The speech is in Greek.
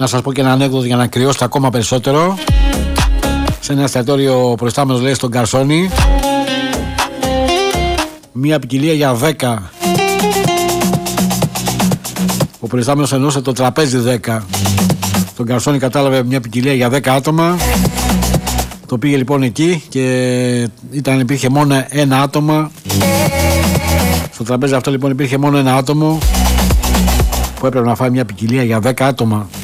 Να σας πω και ένα ανέκδοτο για να κρυώσετε ακόμα περισσότερο. Σε ένα εστιατόριο ο προϊστάμενος λέει στον γκαρσόνι: μία ποικιλία για 10. Ο προϊστάμενος εννοούσε το τραπέζι 10. Τον γκαρσόνι κατάλαβε μια ποικιλία για 10 άτομα. Το πήγε λοιπόν εκεί και υπήρχε μόνο ένα άτομα. Στο τραπέζι αυτό λοιπόν υπήρχε μόνο ένα άτομο που έπρεπε να φάει μια ποικιλία για 10 άτομα.